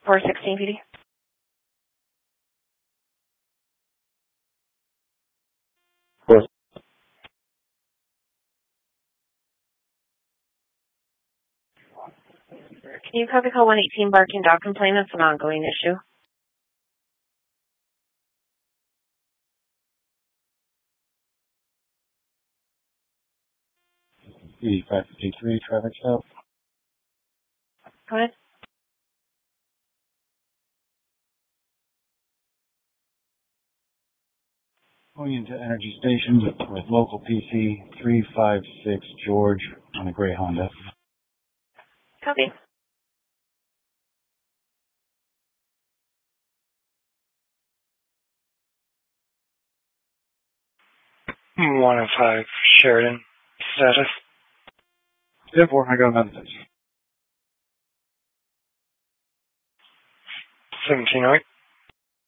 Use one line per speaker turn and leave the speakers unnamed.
416 PD.
Course.
Can you copy call 118 barking dog complaint? It's an ongoing issue.
8553, traffic stop.
Go ahead.
Going into Energy Station with local PC 356 George on a gray Honda.
Copy.
One of 5 Sheridan. Status.
10-4, I got a message.
1708.